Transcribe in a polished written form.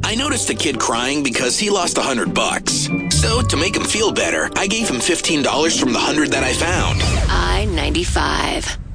I noticed the kid crying because he lost $100. So to make him feel better, I gave him $15 from the 100 that I found. I-95.